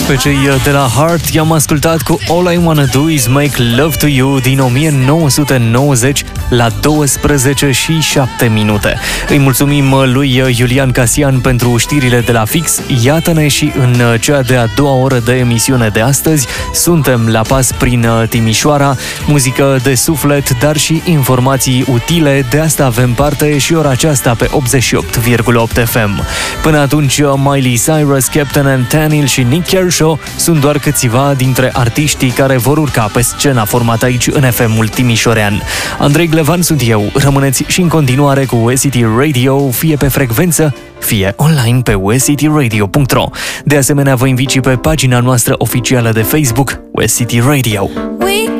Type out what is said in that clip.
Pe cei de la Heart i-am ascultat cu All I Wanna Do Is Make Love To You din 1990 la 12 și 7 minute. Îi mulțumim lui Iulian Casian pentru știrile de la Fix. Iată-ne și în cea de-a doua oră de emisiune de astăzi. Suntem la pas prin Timișoara, muzică de suflet, dar și informații utile. De asta avem parte și ora aceasta pe 88,8 FM. Până atunci, Miley Cyrus, Captain Antanil și Nick Kershaw sunt doar câțiva dintre artiștii care vor urca pe scena formată aici în FM-ul timișorean. Andrei Glevan sunt eu. Rămâneți și în continuare cu West City Radio, fie pe frecvență, fie online pe westcityradio.ro. De asemenea, vă invit și pe pagina noastră oficială de Facebook, West City Radio.